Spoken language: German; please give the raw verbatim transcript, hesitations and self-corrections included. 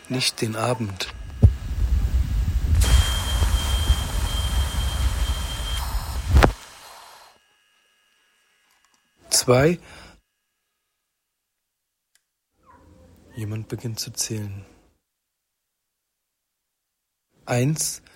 nicht den Abend. Zwei. Jemand beginnt zu zählen. Eins.